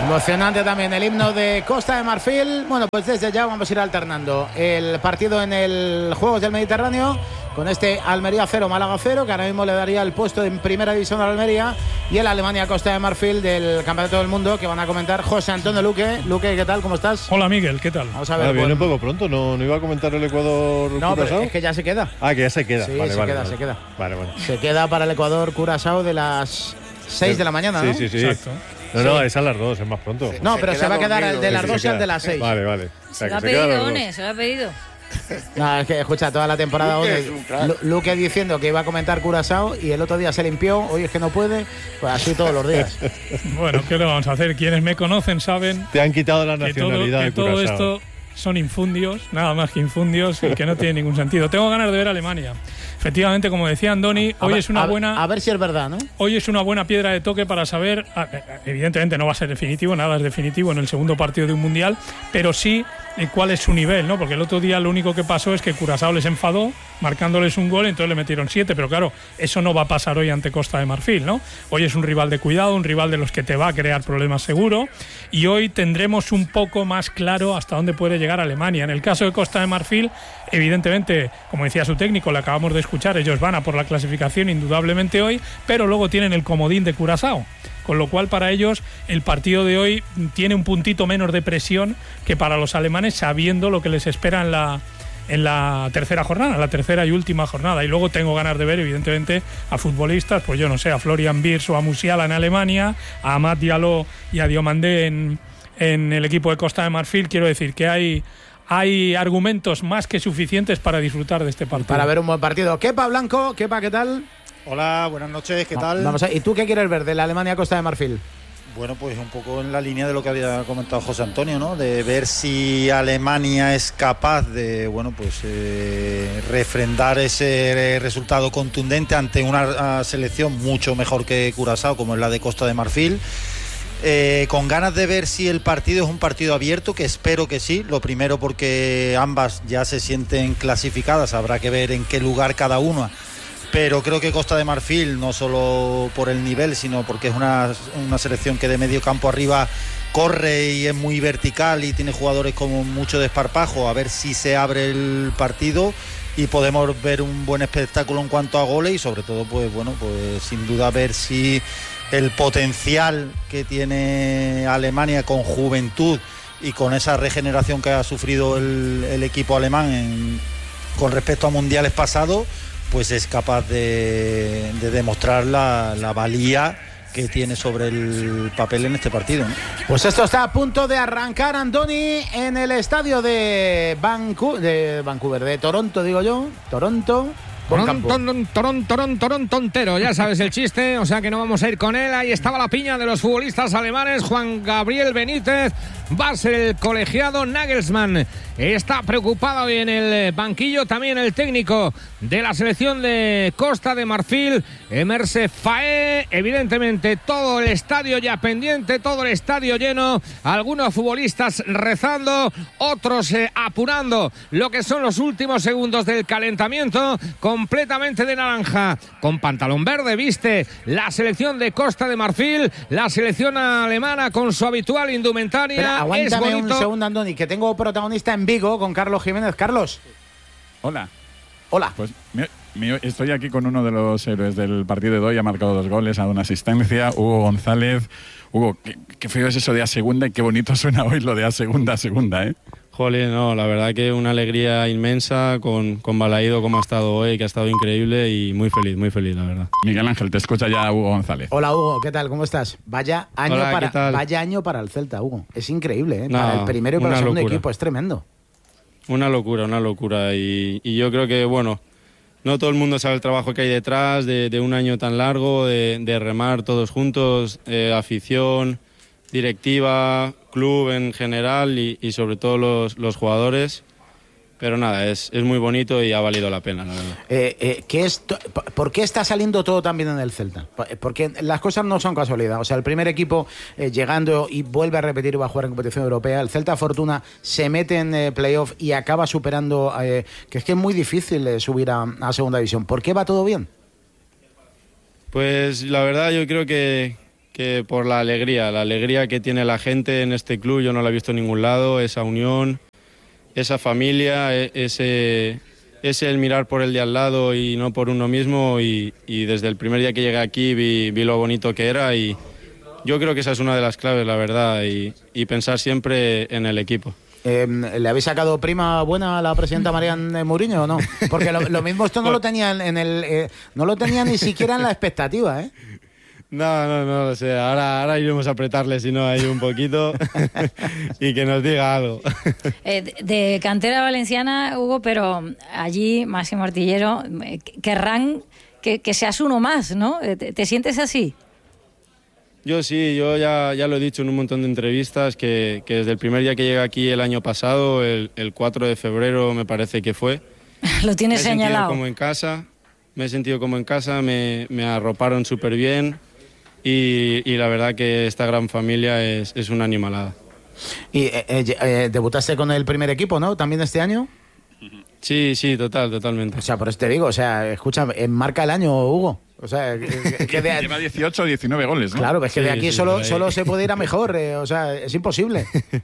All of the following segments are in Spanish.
Emocionante también el himno de Costa de Marfil. Bueno, pues desde ya vamos a ir alternando el partido en el Juegos del Mediterráneo con este Almería 0, Málaga 0, que ahora mismo le daría el puesto en primera división a la Almería, y el Alemania Costa de Marfil del Campeonato del Mundo, que van a comentar José Antonio Luque. Luque, ¿qué tal? ¿Cómo estás? Hola, Miguel, ¿qué tal? Vamos a ver. Viene un poco pronto, ¿no iba a comentar el Ecuador No, Curazao? pero es que ya se queda. Ah, que ya se queda. Sí, vale, se queda. Vale. Se queda para el Ecuador Curazao de las 6 de la mañana, ¿no? Sí. Exacto. No, es a las 2, es más pronto. No, pero se va a quedar el de las 2 y el de las 6. Vale. O sea, Se lo ha que se queda a las pedido, dos. One, se lo ha pedido. No, es que escucha toda la temporada Luque diciendo que iba a comentar Curazao y el otro día se limpió, hoy es que no puede, pues así todos los días. Bueno, ¿qué le vamos a hacer? Quienes me conocen saben Te han quitado la que nacionalidad de todo Curazao. esto son infundios, nada más que infundios, y que no tiene ningún sentido. Tengo ganas de ver a Alemania. Efectivamente, como decía Andoni, hoy es una buena... A ver si es verdad, ¿no? Hoy es una buena piedra de toque para saber, evidentemente no va a ser definitivo, nada es definitivo en el segundo partido de un mundial, pero sí cuál es su nivel, ¿no? Porque el otro día lo único que pasó es que Curazao les enfadó, marcándoles un gol, entonces le metieron 7, pero claro, eso no va a pasar hoy ante Costa de Marfil, ¿no? Hoy es un rival de cuidado, un rival de los que te va a crear problemas seguro, y hoy tendremos un poco más claro hasta dónde puede llegar Alemania. En el caso de Costa de Marfil, evidentemente, como decía su técnico, le acabamos de escuchar, ellos van a por la clasificación indudablemente hoy, pero luego tienen el comodín de Curazao, con lo cual para ellos el partido de hoy tiene un puntito menos de presión que para los alemanes, sabiendo lo que les espera en la tercera jornada, la tercera y última jornada. Y luego tengo ganas de ver, evidentemente, a futbolistas, pues yo no sé, a Florian Wirtz o a Musiala en Alemania, a Amad Diallo y a Diomandé en el equipo de Costa de Marfil. Quiero decir que hay argumentos más que suficientes para disfrutar de este partido. Para ver un buen partido. Kepa Blanco, Kepa, ¿qué tal? Hola, buenas noches, ¿qué tal? Vamos a, ¿y tú qué quieres ver de la Alemania Costa de Marfil? Bueno, pues un poco en la línea de lo que había comentado José Antonio, ¿no? De ver si Alemania es capaz de, bueno, pues refrendar ese resultado contundente ante una selección mucho mejor que Curazao, como es la de Costa de Marfil. Con ganas de ver si el partido es un partido abierto, que espero que sí. Lo primero porque ambas ya se sienten clasificadas, habrá que ver en qué lugar cada una. Pero creo que Costa de Marfil, no solo por el nivel, sino porque es una selección que de medio campo arriba corre y es muy vertical y tiene jugadores con mucho desparpajo, a ver si se abre el partido y podemos ver un buen espectáculo en cuanto a goles y sobre todo, pues bueno, pues sin duda ver si el potencial que tiene Alemania con juventud y con esa regeneración que ha sufrido el equipo alemán con respecto a mundiales pasados, pues es capaz de demostrar la valía que tiene sobre el papel en este partido, ¿no? Pues esto está a punto de arrancar, Andoni, en el estadio de Vancouver, de Toronto, digo yo. Toronto. Toronto entero, ya sabes el chiste, o sea que no vamos a ir con él. Ahí estaba la piña de los futbolistas alemanes. Juan Gabriel Benítez va a ser el colegiado. Nagelsmann está preocupado hoy en el banquillo, también el técnico de la selección de Costa de Marfil, Emerse Faé. Evidentemente todo el estadio ya pendiente, todo el estadio lleno, algunos futbolistas rezando, otros apurando lo que son los últimos segundos del calentamiento. Completamente de naranja, con pantalón verde, viste la selección de Costa de Marfil, la selección alemana con su habitual indumentaria. Pero aguántame es bonito. un segundo, Andoni, que tengo protagonista en Vigo con Carlos Jiménez. Carlos. Hola. Pues estoy aquí con uno de los héroes del partido de hoy. Ha marcado 2 goles, ha dado una asistencia, Hugo González. Hugo, qué feo es eso de a segunda y qué bonito suena hoy lo de a segunda, ¿eh? Jolín, no, la verdad que una alegría inmensa con Balaído como ha estado hoy, que ha estado increíble y muy feliz, la verdad. Miguel Ángel, te escucha ya Hugo González. Hola, Hugo, ¿qué tal? ¿Cómo estás? Vaya año para el Celta, Hugo. Es increíble, ¿eh? No, para el primero y para el segundo locura. equipo, es tremendo. Una locura. Y yo creo que, bueno, no todo el mundo sabe el trabajo que hay detrás de un año tan largo, de remar todos juntos, afición, directiva, club en general y sobre todo los jugadores. Pero nada, es muy bonito y ha valido la pena, la verdad. ¿Por qué está saliendo todo tan bien en el Celta? Porque las cosas no son casualidad. O sea, el primer equipo llegando y vuelve a repetir y va a jugar en competición europea. El Celta Fortuna se mete en playoff y acaba superando, que es muy difícil subir a segunda división. ¿Por qué va todo bien? Pues la verdad yo creo que que por la alegría que tiene la gente en este club, yo no la he visto en ningún lado, esa unión, esa familia, ese el mirar por el de al lado y no por uno mismo, y desde el primer día que llegué aquí vi lo bonito que era, y yo creo que esa es una de las claves, la verdad, y pensar siempre en el equipo. ¿Le habéis sacado prima buena a la presidenta Marian Mourinho o no? Porque lo mismo esto no lo tenía no lo tenía ni siquiera en la expectativa, ¿eh? No lo sé. Ahora iremos a apretarle, si no, ahí un poquito y que nos diga algo. De cantera valenciana, Hugo, pero allí, Máximo Artillero, querrán que seas uno más, ¿no? ¿Te sientes así? Yo sí, yo ya lo he dicho en un montón de entrevistas, que desde el primer día que llegué aquí el año pasado, el 4 de febrero me parece que fue. Lo tienes señalado. Me he sentido como en casa, me arroparon súper bien. Y la verdad que esta gran familia es una animalada. Y debutaste con el primer equipo, ¿no? ¿También este año? Sí, totalmente. O sea, por eso te digo, o sea, escucha, marca el año, Hugo. O sea, lleva 18 o 19 goles, ¿no? Claro, es que de aquí sí, solo se puede ir a mejor, o sea, es imposible.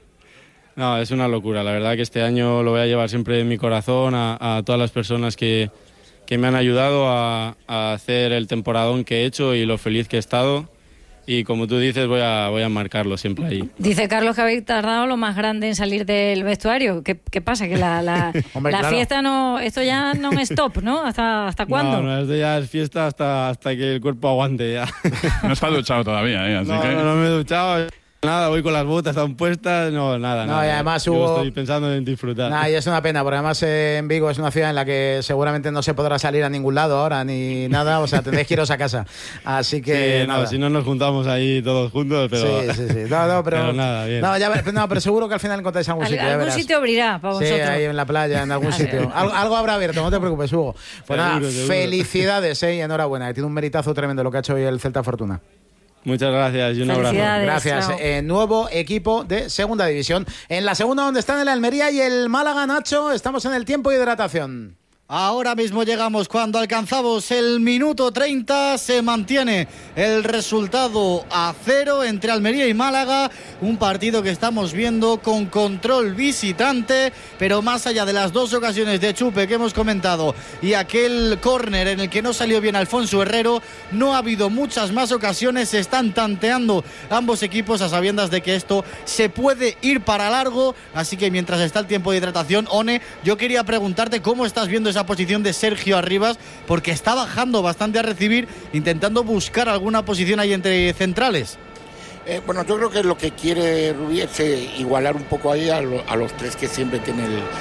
No, es una locura. La verdad que este año lo voy a llevar siempre en mi corazón a todas las personas que me han ayudado a hacer el temporadón que he hecho y lo feliz que he estado. Y como tú dices, voy a marcarlo siempre ahí. Dice Carlos que habéis tardado lo más grande en salir del vestuario. ¿Qué pasa? Que Hombre, la claro. Fiesta no... Esto ya no es stop, ¿no? ¿Hasta cuándo? No, esto ya es fiesta hasta que el cuerpo aguante ya. No está duchado todavía, ¿eh? Así que... no me he duchado. Nada, voy con las botas tan puestas, nada. Y además, Hugo, estoy pensando en disfrutar. Y es una pena, porque además en Vigo es una ciudad en la que seguramente no se podrá salir a ningún lado ahora ni nada, o sea, tendréis que iros a casa. Así que sí, nada. Si no nos juntamos ahí todos juntos, pero sí. No, pero nada, bien. Pero seguro que al final encontráis algún sitio. Algún sitio abrirá para vosotros. Sí, ahí en la playa, en algún sitio. Algo habrá abierto, no te preocupes, Hugo. Pues seguro. Felicidades, y enhorabuena, que tiene un meritazo tremendo lo que ha hecho hoy el Celta Fortuna. Muchas gracias y un abrazo. Gracias. Nuevo equipo de segunda división. En la segunda, donde están el Almería y el Málaga, Nacho, estamos en el tiempo de hidratación. Ahora mismo llegamos cuando alcanzamos el minuto 30, se mantiene el resultado a 0 entre Almería y Málaga, un partido que estamos viendo con control visitante, pero más allá de las dos ocasiones de chupe que hemos comentado y aquel córner en el que no salió bien Alfonso Herrero, no ha habido muchas más ocasiones, se están tanteando ambos equipos a sabiendas de que esto se puede ir para largo, así que mientras está el tiempo de hidratación, One, yo quería preguntarte cómo estás viendo esa posición de Sergio Arribas, porque está bajando bastante a recibir, intentando buscar alguna posición ahí entre centrales. Bueno, yo creo que lo que quiere Rubí es igualar un poco ahí a los tres que siempre tiene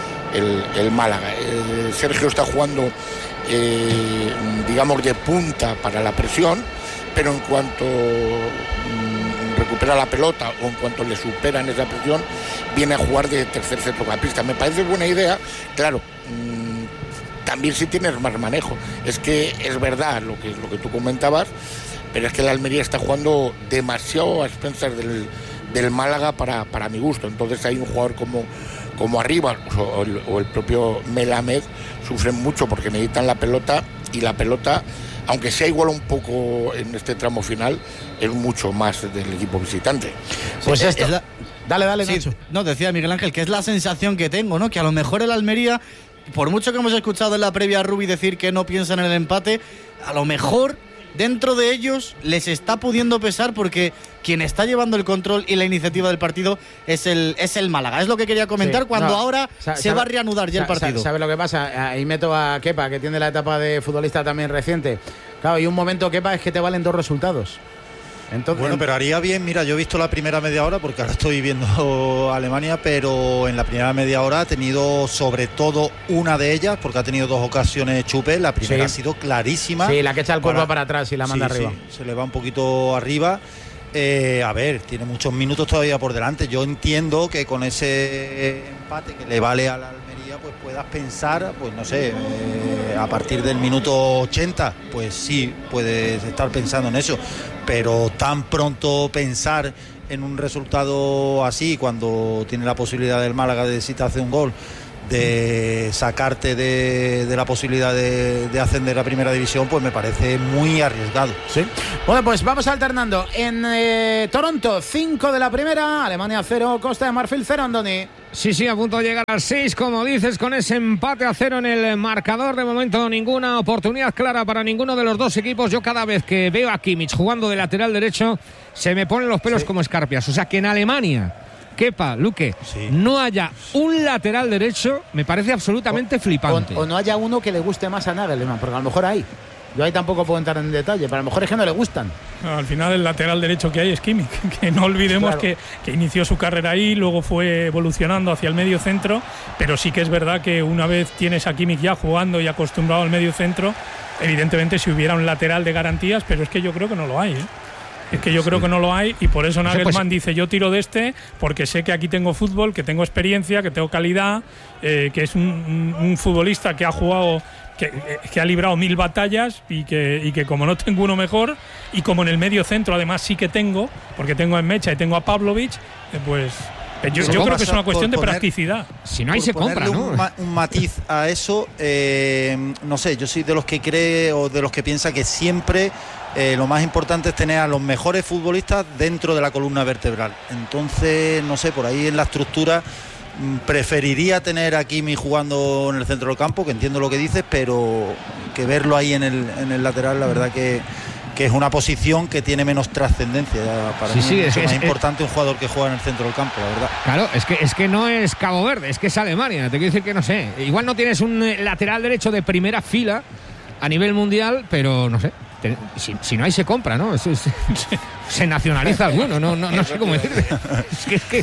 el Málaga. Sergio está jugando, digamos, de punta para la presión, pero en cuanto recupera la pelota o en cuanto le superan esa presión, viene a jugar de tercer centrocampista. Me parece buena idea, claro. También si tienes más manejo. Es que es verdad lo que tú comentabas, pero es que el Almería está jugando demasiado a expensas del Málaga para mi gusto. Entonces hay un jugador como Arribas o el propio Melamed sufren mucho porque necesitan la pelota, y la pelota, aunque sea igual un poco en este tramo final, es mucho más del equipo visitante. Pues esto... Dale, sí, Nacho. No, decía Miguel Ángel que es la sensación que tengo, ¿no? Que a lo mejor el Almería, por mucho que hemos escuchado en la previa a Rubí decir que no piensan en el empate, a lo mejor dentro de ellos les está pudiendo pesar, porque quien está llevando el control y la iniciativa del partido es el Málaga. Es lo que quería comentar ahora se va a reanudar ya el partido. ¿Sabes lo que pasa? Ahí meto a Kepa, que tiene la etapa de futbolista también reciente. Claro, y un momento, Kepa, es que te valen dos resultados. Entonces, bueno, pero haría bien, mira, yo he visto la primera media hora porque ahora estoy viendo Alemania, pero en la primera media hora ha tenido sobre todo una de ellas, porque ha tenido dos ocasiones Chupe, la primera ha sido clarísima. Sí, la que echa el cuerpo para atrás y la manda arriba. Sí, se le va un poquito arriba. A ver, tiene muchos minutos todavía por delante. Yo entiendo que con ese empate que le vale a la Almería, pues puedas pensar, pues no sé, a partir del minuto 80, pues sí, puedes estar pensando en eso. Pero tan pronto pensar en un resultado así, cuando tiene la posibilidad del Málaga de si te hace un gol, de sacarte de la posibilidad de ascender a primera división, pues me parece muy arriesgado. Sí. Bueno, pues vamos alternando. En Toronto, 5 de la primera, Alemania 0, Costa de Marfil 0, Andoni. Sí, a punto de llegar al 6, como dices, con ese empate a 0 en el marcador. De momento ninguna oportunidad clara para ninguno de los dos equipos. Yo cada vez que veo a Kimmich jugando de lateral derecho, se me ponen los pelos como escarpias. O sea, que en Alemania, Kepa, Luque, no haya un lateral derecho, me parece absolutamente flipante. O no haya uno que le guste más a Nagelsmann, porque a lo mejor hay. Yo ahí tampoco puedo entrar en detalle, pero a lo mejor es que no le gustan. No, al final el lateral derecho que hay es Kimmich, que no olvidemos que inició su carrera ahí, luego fue evolucionando hacia el medio centro, pero sí que es verdad que una vez tienes a Kimmich ya jugando y acostumbrado al medio centro, evidentemente si hubiera un lateral de garantías, pero es que yo creo que no lo hay, ¿eh? Es que yo creo que no lo hay y por eso Nagelsmann dice yo tiro de este porque sé que aquí tengo fútbol, que tengo experiencia, que tengo calidad, que es un futbolista que ha jugado, que ha librado 1000 batallas y que como no tengo uno mejor y como en el medio centro además sí que tengo, porque tengo a Mecha y tengo a Pavlovic, pues yo creo que es una cuestión de practicidad. Si no hay se compra, ¿no? Un matiz a eso, no sé, yo soy de los que cree o de los que piensa que siempre lo más importante es tener a los mejores futbolistas dentro de la columna vertebral. Entonces, no sé, por ahí en la estructura preferiría tener a Kimmich jugando en el centro del campo, que entiendo lo que dices, pero que verlo ahí en el lateral, la verdad que es una posición que tiene menos trascendencia. Para mí es más importante un jugador que juega en el centro del campo, la verdad. Claro, es que no es Cabo Verde, es que es Alemania. Te quiero decir que no sé. Igual no tienes un lateral derecho de primera fila a nivel mundial, pero no sé. Si no hay se compra, ¿no? Se nacionaliza alguno, no sé cómo decirte. Es que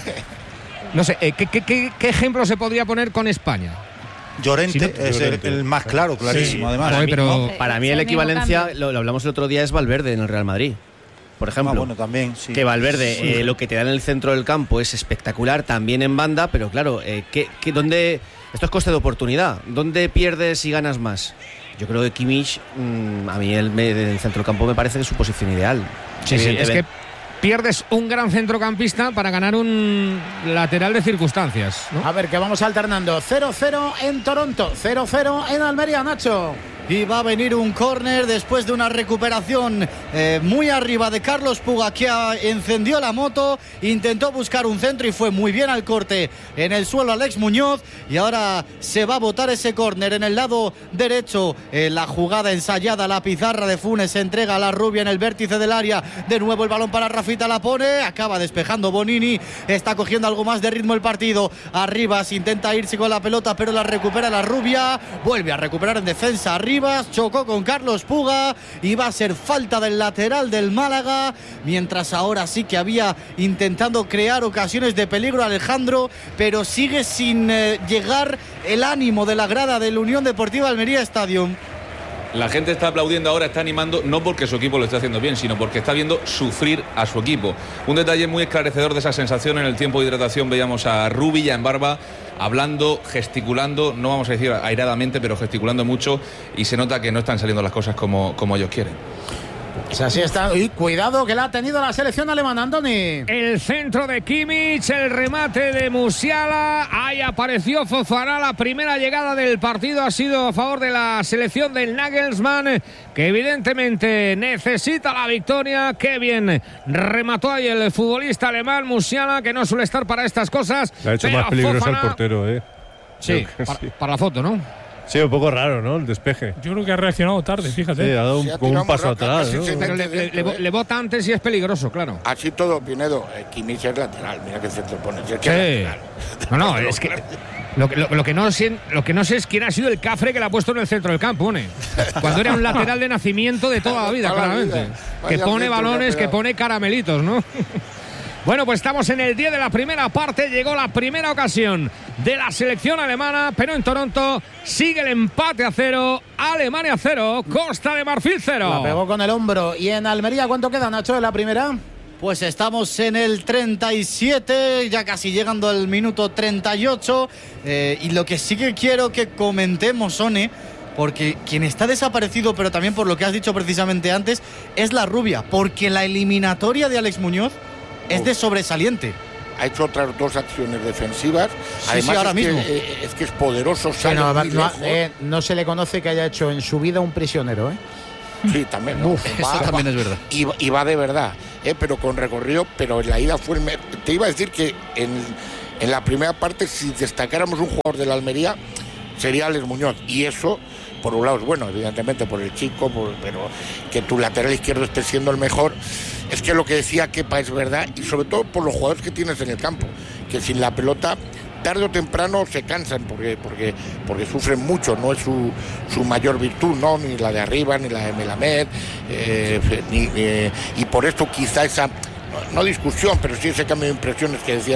no sé, ¿qué ejemplo se podría poner con España? Llorente es el más claro, clarísimo, además. Pero para mí la equivalencia, lo hablamos el otro día, es Valverde en el Real Madrid. Por ejemplo, bueno, también, sí. Que Valverde, lo que te da en el centro del campo es espectacular, también en banda, pero claro, ¿dónde? Esto es coste de oportunidad. ¿Dónde pierdes y ganas más? Yo creo que Kimmich, a mí el centro del campo me parece que es su posición ideal. Sí, es que pierdes un gran centrocampista para ganar un lateral de circunstancias, ¿no? A ver, que vamos alternando. 0-0 en Toronto, 0-0 en Almería, Nacho. Y va a venir un córner después de una recuperación muy arriba de Carlos Puga, que encendió la moto, intentó buscar un centro y fue muy bien al corte en el suelo Alex Muñoz. Y ahora se va a botar ese córner en el lado derecho. La jugada ensayada, la pizarra de Funes, se entrega a la rubia en el vértice del área. De nuevo el balón para Rafita, la pone, acaba despejando Bonini. Está cogiendo algo más de ritmo el partido. Arribas intenta irse con la pelota, pero la recupera la rubia. Vuelve a recuperar en defensa Arribas, chocó con Carlos Puga y va a ser falta del lateral del Málaga, mientras ahora sí que había intentando crear ocasiones de peligro Alejandro, pero sigue sin llegar el ánimo de la grada del Unión Deportiva Almería Stadium. La gente está aplaudiendo ahora, está animando, no porque su equipo lo esté haciendo bien, sino porque está viendo sufrir a su equipo. Un detalle muy esclarecedor de esa sensación: en el tiempo de hidratación veíamos a Rubilla en barba, hablando, gesticulando, no vamos a decir airadamente, pero gesticulando mucho, y se nota que no están saliendo las cosas como ellos quieren. Pues así está. Y cuidado que la ha tenido la selección alemana, Andoni. El centro de Kimmich, el remate de Musiala. Ahí apareció Fofana. La primera llegada del partido ha sido a favor de la selección del Nagelsmann, que evidentemente necesita la victoria. Qué bien remató ahí el futbolista alemán Musiala, que no suele estar para estas cosas. Le ha hecho más peligroso Fofana, el portero, Sí, para la foto, ¿no? Sí, un poco raro, ¿no? El despeje. Yo creo que ha reaccionado tarde, fíjate. Sí, ha dado un paso atrás, ¿no? Pero le bota antes y es peligroso, claro. Así todo, Pinedo. Kimmich es lateral, mira que centro pone. No, es que lo que no sé es quién ha sido el cafre que le ha puesto en el centro del campo, ¿no? Cuando era un lateral de nacimiento de toda la vida, claramente. Que pone balones, que pone caramelitos, ¿no? Bueno, pues estamos en el 10 de la primera parte. Llegó la primera ocasión de la selección alemana, pero en Toronto sigue el empate a 0. Alemania 0, Costa de Marfil 0. La pegó con el hombro. ¿Y en Almería cuánto queda, Nacho, de la primera? Pues estamos en el 37, ya casi llegando al minuto 38. Y lo que sí que quiero que comentemos, Sone, porque quien está desaparecido, pero también por lo que has dicho precisamente antes, es la rubia. Porque la eliminatoria de Alex Muñoz es de sobresaliente. ha hecho otras 2 acciones defensivas. Además, sí, ahora mismo. Es que es poderoso, sale muy lejos. No se le conoce que haya hecho en su vida un prisionero, ¿eh? Sí, también. ¿no? Eso también es verdad. Y va de verdad, pero con recorrido, pero en la ida fue te iba a decir que en la primera parte, si destacáramos un jugador de la Almería, sería Alex Muñoz. Y eso, por un lado, es bueno, evidentemente, por el chico, pero que tu lateral izquierdo esté siendo el mejor. Es que lo que decía Kepa es verdad, y sobre todo por los jugadores que tienes en el campo, que sin la pelota tarde o temprano se cansan porque sufren mucho, no es su mayor virtud, no, ni la de arriba, ni la de Melamed, y por esto quizá esa, no discusión, pero sí ese cambio de impresiones que decías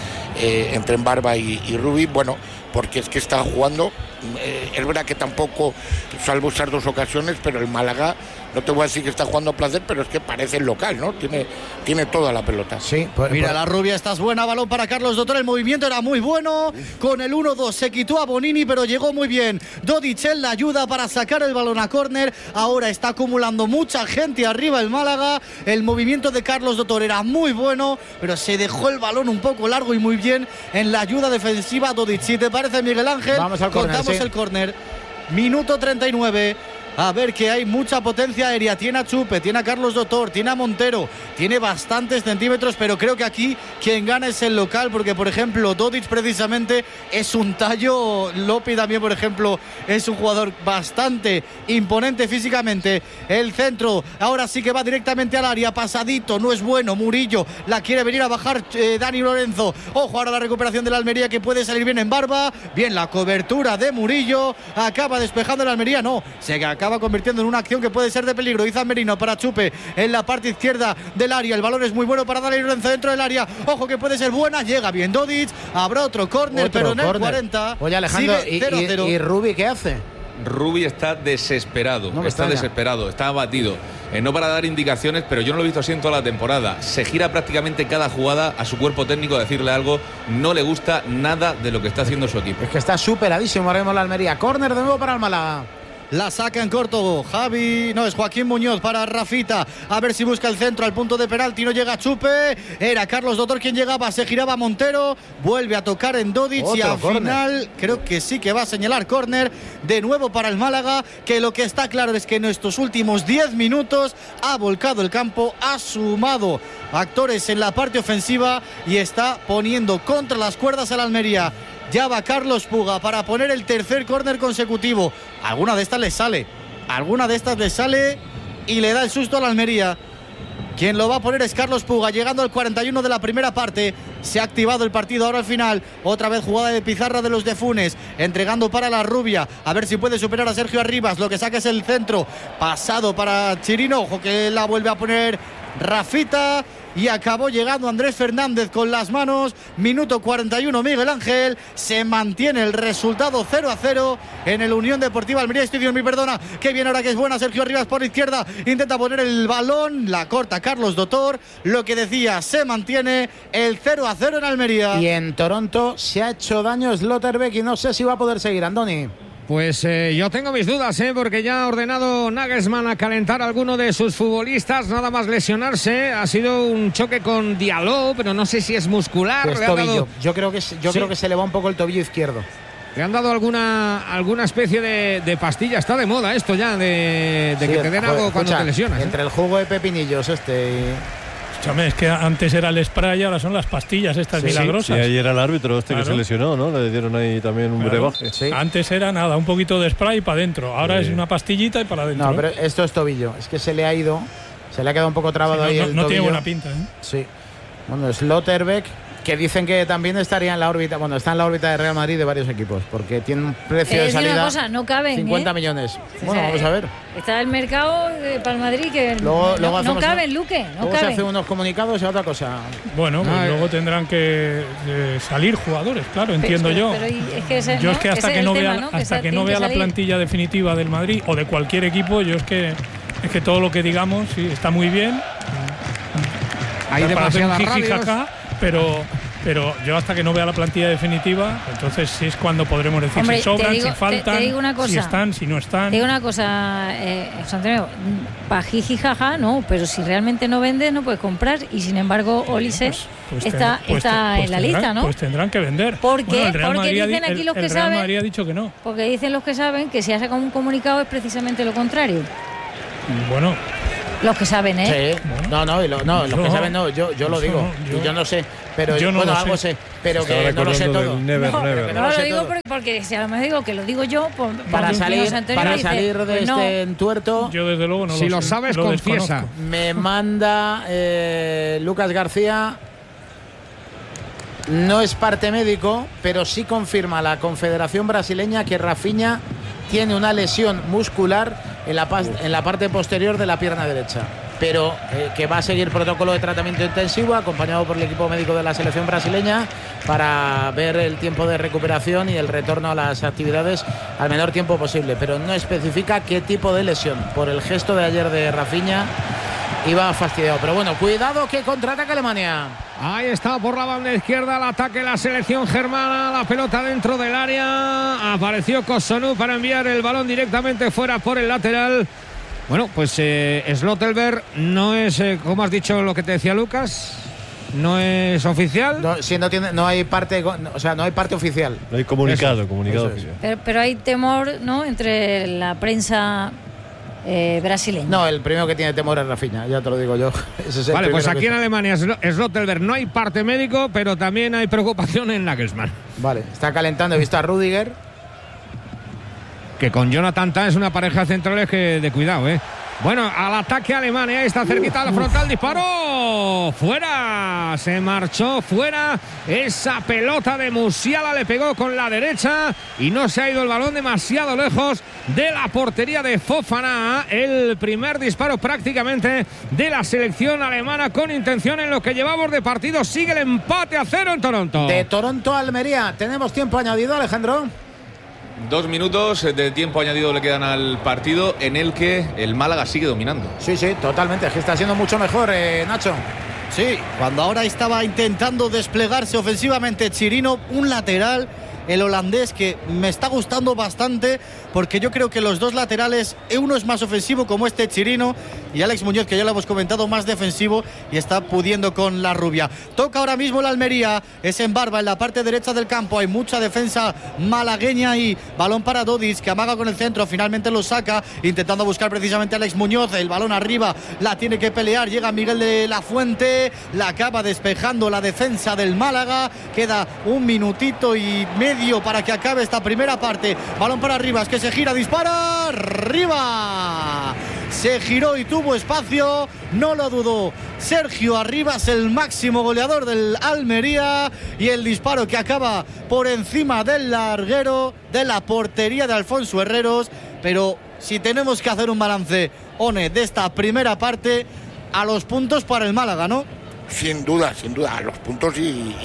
entre Barba y Rubi, bueno, porque es que está jugando, es verdad que tampoco, salvo esas 2 ocasiones, pero el Málaga, no te voy a decir que está jugando a placer, pero es que parece el local, ¿no? Tiene toda la pelota. Sí, mira, la rubia, estás buena, balón para Carlos Dotor, el movimiento era muy bueno, con el 1-2 se quitó a Bonini, pero llegó muy bien Dodic en la ayuda para sacar el balón a córner. Ahora está acumulando mucha gente arriba el Málaga, el movimiento de Carlos Dotor era muy bueno, pero se dejó el balón un poco largo y muy bien en la ayuda defensiva Dodic. Si te parece, Miguel Ángel, vamos al córner, contamos el córner. Minuto 39. A ver, que hay mucha potencia aérea. Tiene a Chupe, tiene a Carlos Dotor, tiene a Montero, tiene bastantes centímetros, pero creo que aquí quien gana es el local, porque por ejemplo Dodic precisamente es un tallo. Lopi también, por ejemplo, es un jugador bastante imponente físicamente. El centro ahora sí que va directamente al área, pasadito, no es bueno. Murillo la quiere venir a bajar Dani Lorenzo. Ojo ahora la recuperación de la Almería, que puede salir bien en Barba. Bien la cobertura de Murillo, acaba despejando la Almería, no, se acaba convirtiendo en una acción que puede ser de peligro. Izan Merino para Chupe en la parte izquierda del área, el balón es muy bueno para Dani Lorenzo dentro del área, ojo que puede ser buena, llega bien Dodic, habrá otro córner, pero en el 40. Oye, Alejandro, sigue 0-0. ¿Y Rubi qué hace? Rubi está desesperado, está abatido. No para dar indicaciones, pero yo no lo he visto así en toda la temporada. Se gira prácticamente cada jugada a su cuerpo técnico a decirle algo. No le gusta nada de lo que está haciendo su equipo. Es que está superadísimo ahora mismo la Almería. Córner de nuevo para el Málaga. La saca en corto es Joaquín Muñoz para Rafita, a ver si busca el centro al punto de penalti, no llega Chupe, era Carlos Dotor quien llegaba, se giraba Montero, vuelve a tocar en Dodic y al final creo que sí que va a señalar córner de nuevo para el Málaga, que lo que está claro es que en estos últimos 10 minutos ha volcado el campo, ha sumado actores en la parte ofensiva y está poniendo contra las cuerdas a la Almería. Ya va Carlos Puga para poner el tercer córner consecutivo. Alguna de estas le sale y le da el susto a la Almería. Quien lo va a poner es Carlos Puga, llegando al 41 de la primera parte. Se ha activado el partido ahora al final. Otra vez jugada de pizarra de los de Funes, entregando para la rubia, a ver si puede superar a Sergio Arribas. Lo que saca es el centro, pasado para Chirino, ojo que la vuelve a poner Rafita. Y acabó llegando Andrés Fernández con las manos. Minuto 41, Miguel Ángel. Se mantiene el resultado 0-0 en el Unión Deportiva Almería Stadium. Que viene ahora, que es buena Sergio Arribas por izquierda. Intenta poner el balón, la corta Carlos Dotor. Lo que decía, se mantiene el 0-0 en Almería. Y en Toronto se ha hecho daño Slotterbeck y no sé si va a poder seguir, Andoni. Pues yo tengo mis dudas, porque ya ha ordenado Nagelsmann a calentar a alguno de sus futbolistas, nada más lesionarse. Ha sido un choque con Diallo, pero no sé si es muscular. Pues tobillo. Yo creo que se le va un poco el tobillo izquierdo. Le han dado alguna especie de pastilla. Está de moda esto ya, de que te den algo cuando te lesionas. Entre el jugo de pepinillos Es que antes era el spray y ahora son las pastillas estas milagrosas. Sí, ahí era el árbitro que se lesionó, ¿no? Le dieron ahí también un brebaje. Sí. Antes era nada, un poquito de spray para adentro. Ahora es una pastillita y para adentro. No, pero esto es tobillo. Es que se le ha quedado un poco trabado ahí el tobillo. No tiene buena pinta, ¿eh? Sí. Bueno, Slotterbeck, que dicen que también estaría en la órbita, está en la órbita de Real Madrid de varios equipos, porque tiene un precio de salida. Una cosa, no caben, 50 millones. Bueno, vamos a ver. Está el mercado para el Madrid que luego no caben, Luque. Luego se hacen unos comunicados y otra cosa. Bueno, pues luego tendrán que salir jugadores, claro, entiendo yo. Yo es que hasta que no vea la plantilla definitiva del Madrid o de cualquier equipo, yo es que todo lo que digamos está muy bien. Hay demasiada pero pero yo hasta que no vea la plantilla definitiva, entonces sí es cuando podremos decir, hombre, si sobran, digo, si faltan, te digo una cosa, si están, si no están. Te digo una cosa, José Antonio, pa' jiji jaja, no, pero si realmente no vendes no puedes comprar, y sin embargo Olise está en la lista, ¿no? Pues tendrán que vender. ¿Por qué? El Real Porque Madrid, dicen aquí los que el Real saben, Madrid ha dicho que no. porque dicen los que saben que si hace un comunicado es precisamente lo contrario. Bueno. Los que saben, ¿eh? Sí. Los que saben no, yo lo digo. Yo no sé, pero yo no bueno, lo algo sé. sé, pero que no lo sé todo. No lo digo porque si a lo mejor digo que lo digo yo para salir de este entuerto. Yo desde luego no si lo sabes, confiesa. Me manda Lucas García. No es parte médico, pero sí confirma la Confederación Brasileña que Rafinha tiene una lesión muscular en la parte posterior de la pierna derecha, pero que va a seguir protocolo de tratamiento intensivo acompañado por el equipo médico de la selección brasileña para ver el tiempo de recuperación y el retorno a las actividades al menor tiempo posible, pero no especifica qué tipo de lesión. Por el gesto de ayer de Rafinha iba fastidiado, pero bueno, cuidado que contraataca Alemania. Ahí está por la banda izquierda el ataque de la selección germana, la pelota dentro del área, apareció Kosunu para enviar el balón directamente fuera por el lateral. Bueno, pues Slottelberg no es, como has dicho lo que te decía Lucas, no es oficial. No hay parte, o sea, no hay parte oficial. No hay comunicado oficial. Pero hay temor, ¿no?, entre la prensa brasileña. No, el primero que tiene temor es Rafinha, ya te lo digo yo. Vale, pues aquí en Alemania Slottelberg no hay parte médico, pero también hay preocupación en Nagelsmann. Vale, está calentando, he visto a Rudiger. Que con Jonathan Tah es una pareja de centrales que de cuidado, Bueno, al ataque Alemania, ahí está cerquita la frontal, disparó, fuera, se marchó fuera, esa pelota de Musiala le pegó con la derecha y no se ha ido el balón demasiado lejos de la portería de Fofana. El primer disparo prácticamente de la selección alemana con intención en lo que llevamos de partido. Sigue el empate a 0 en Toronto. De Toronto a Almería, tenemos tiempo añadido, Alejandro. 2 minutos de tiempo añadido le quedan al partido en el que el Málaga sigue dominando. Sí, totalmente, es que está siendo mucho mejor, Nacho. Sí, cuando ahora estaba intentando desplegarse ofensivamente Chirino, un lateral, el holandés, que me está gustando bastante, porque yo creo que los dos laterales, uno es más ofensivo como este Chirino, y Alex Muñoz, que ya lo hemos comentado, más defensivo, y está pudiendo con la rubia. Toca ahora mismo la Almería, es en Barba, en la parte derecha del campo, hay mucha defensa malagueña y balón para Dodis, que amaga con el centro, finalmente lo saca, intentando buscar precisamente a Alex Muñoz, el balón arriba, la tiene que pelear, llega Miguel de la Fuente, la acaba despejando la defensa del Málaga, queda un minutito y medio para que acabe esta primera parte, balón para Rivas, que se gira, dispara, arriba, se giró y tuvo espacio, no lo dudó Sergio Arribas, el máximo goleador del Almería, y el disparo que acaba por encima del larguero de la portería de Alfonso Herreros. Pero si tenemos que hacer un balance, One, de esta primera parte, a los puntos para el Málaga, ¿no? Sin duda, a los puntos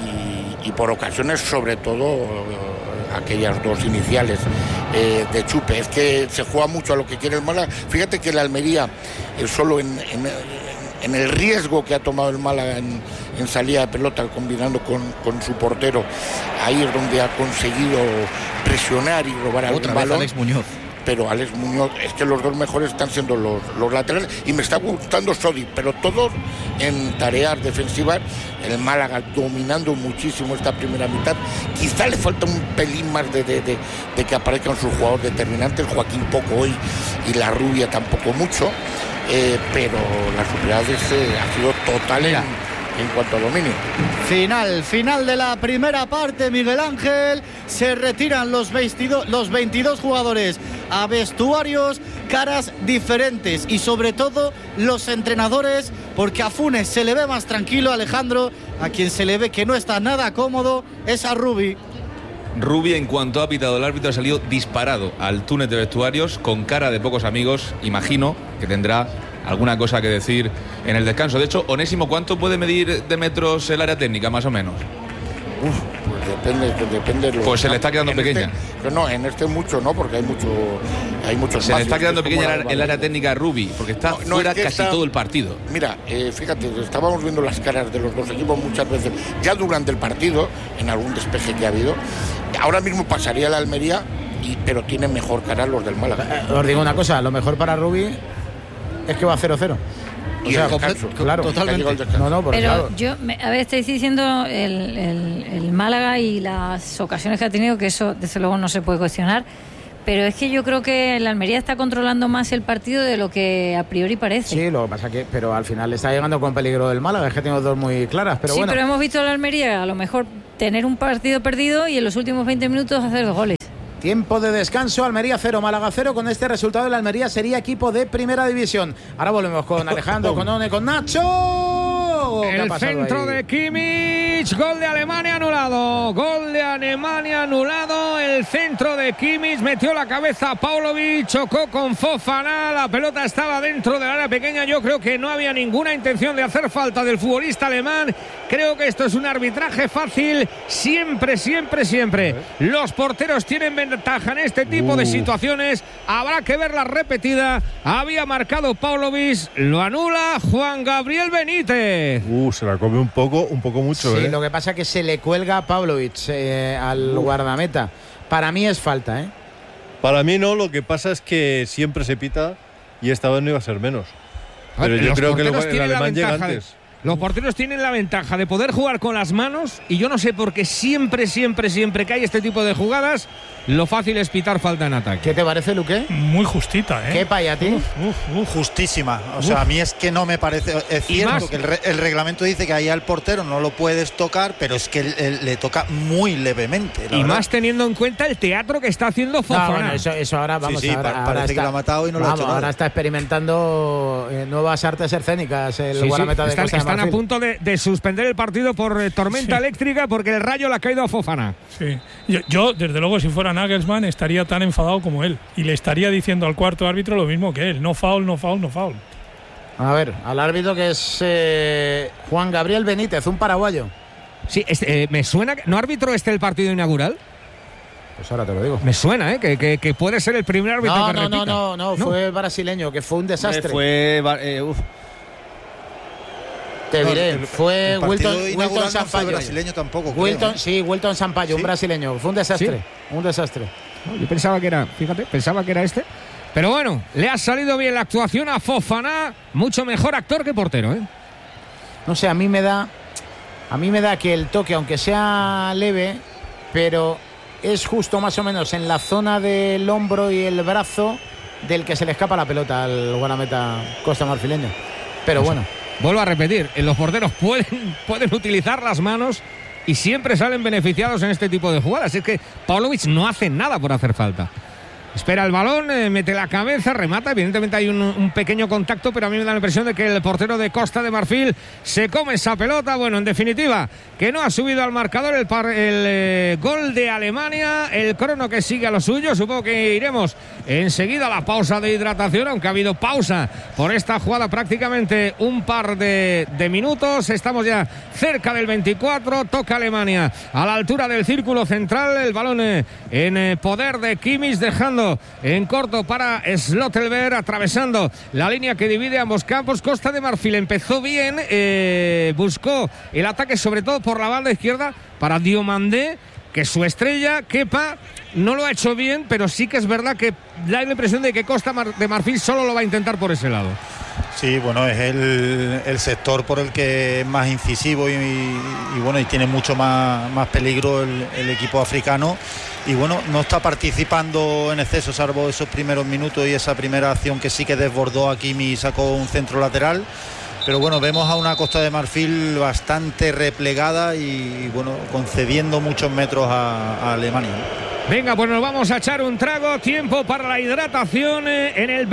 y por ocasiones, sobre todo aquellas dos iniciales de chupe. Es que se juega mucho a lo que quiere el Málaga. Fíjate que el Almería, solo en el riesgo que ha tomado el Málaga en salida de pelota, combinando con su portero, ahí es donde ha conseguido presionar y robar algún balón. Alex Muñoz. Pero Alex Muñoz, es que los dos mejores están siendo los laterales, y me está gustando Sodi, pero todos en tareas defensivas. El Málaga dominando muchísimo esta primera mitad. Quizá le falta un pelín más de que aparezcan sus jugadores determinantes. Joaquín poco hoy y la Rubia tampoco mucho, pero la superioridad ha sido total en cuanto a dominio. Final de la primera parte, Miguel Ángel. Se retiran los 22 jugadores a vestuarios, caras diferentes, y sobre todo los entrenadores, porque a Funes se le ve más tranquilo, Alejandro, a quien se le ve que no está nada cómodo es a Rubi. Rubi, en cuanto ha pitado el árbitro, ha salido disparado al túnel de vestuarios con cara de pocos amigos. Imagino que tendrá alguna cosa que decir en el descanso. De hecho, Onésimo, ¿cuánto puede medir de metros el área técnica, más o menos? Pues Depende. Pues se le está quedando pequeña. No, en este mucho no, porque hay mucho. Se le está quedando pequeña el área técnica de Rubi, porque está fuera casi todo el partido. Mira, fíjate, estábamos viendo las caras de los dos equipos muchas veces, ya durante el partido, en algún despeje que ha habido. Ahora mismo pasaría la Almería, pero tienen mejor cara los del Málaga. Os digo una cosa, lo mejor para Rubi es que va 0-0. Y el descanso, claro, totalmente. No, pero claro. a ver, estáis diciendo el Málaga y las ocasiones que ha tenido, que eso desde luego no se puede cuestionar, pero es que yo creo que la Almería está controlando más el partido de lo que a priori parece. Sí, lo que pasa que, pero al final está llegando con peligro del Málaga, es que tengo dos muy claras, pero sí, bueno. Pero hemos visto a la Almería a lo mejor tener un partido perdido y en los últimos 20 minutos hacer 2 goles. Tiempo de descanso, Almería 0, Málaga 0. Con este resultado el Almería sería equipo de primera división. Ahora volvemos con Alejandro, con One, con Nacho. El centro de Kimmich, gol de Alemania anulado. Gol de Alemania anulado. El centro de Kimmich, metió la cabeza a Paulovic, chocó con Fofana. La pelota estaba dentro del área pequeña. Yo creo que no había ninguna intención de hacer falta del futbolista alemán. Creo que esto es un arbitraje fácil. Siempre. Los porteros tienen ventaja en este tipo de situaciones. Habrá que verla repetida. Había marcado Paulovic, lo anula Juan Gabriel Benítez. Se la come un poco mucho. Sí, lo que pasa es que se le cuelga a Paulovic al guardameta. Para mí es falta, ¿eh? Para mí no, lo que pasa es que siempre se pita y esta vez no iba a ser menos. Pero yo creo que el alemán llega antes. Los porteros tienen la ventaja de poder jugar con las manos y yo no sé por qué siempre que hay este tipo de jugadas, lo fácil es pitar falta en ataque. ¿Qué te parece, Luque? Muy justita, ¿eh? ¿Qué paya a ti? Justísima. O sea, a mí es que no me parece... Es cierto que el reglamento dice que ahí al portero no lo puedes tocar, pero es que le toca muy levemente. Y verdad, más teniendo en cuenta el teatro que está haciendo Fofana. Bueno, eso ahora vamos a ver. Parece que lo ha matado y no lo ha hecho nada. Ahora está experimentando nuevas artes escénicas el guardameta de Costa de Marfil. Están a punto de suspender el partido por tormenta eléctrica porque el rayo le ha caído a Fofana. Sí. Yo, desde luego, si fuera Nagelsmann, estaría tan enfadado como él. Y le estaría diciendo al cuarto árbitro lo mismo que él. No foul. A ver, al árbitro que es Juan Gabriel Benítez, un paraguayo. Sí, me suena... ¿No árbitro el partido inaugural? Pues ahora te lo digo. Me suena, que puede ser el primer árbitro que repita. No, fue brasileño, que fue un desastre. Te diré, fue Wilton Sampaio. Brasileño tampoco. Wilton Sampaio, un brasileño. Fue un desastre. ¿Sí? Un desastre. No, yo pensaba que era este. Pero bueno, le ha salido bien la actuación a Fofana. Mucho mejor actor que portero, ¿eh? No sé, a mí me da que el toque, aunque sea leve, pero es justo más o menos en la zona del hombro y el brazo del que se le escapa la pelota al guardameta costamarfileño. Pero bueno. Vuelvo a repetir, los porteros pueden utilizar las manos y siempre salen beneficiados en este tipo de jugadas. Es que Paulovic no hace nada por hacer falta. Espera el balón, mete la cabeza, remata. Evidentemente hay un pequeño contacto, pero a mí me da la impresión de que el portero de Costa de Marfil se come esa pelota. Bueno, en definitiva, que no ha subido al marcador el gol de Alemania. El crono que sigue a lo suyo. Supongo que iremos enseguida a la pausa de hidratación, aunque ha habido pausa por esta jugada prácticamente un par de minutos. Estamos ya cerca del 24. Toca Alemania a la altura del círculo central. El balón en poder de Kimmich, dejando en corto para Slottelberg, atravesando la línea que divide ambos campos. Costa de Marfil empezó bien, buscó el ataque sobre todo por la banda izquierda para Diomandé, que su estrella, Kepa, no lo ha hecho bien, pero sí que es verdad que da la impresión de que Costa de Marfil solo lo va a intentar por ese lado. Sí, bueno, es el sector por el que es más incisivo y bueno, y tiene mucho más peligro el equipo africano. Y bueno, no está participando en exceso, salvo esos primeros minutos y esa primera acción que sí que desbordó a Kimi y sacó un centro lateral. Pero bueno, vemos a una Costa de Marfil bastante replegada y bueno, concediendo muchos metros a Alemania. Venga, pues nos vamos a echar un trago. Tiempo para la hidratación en el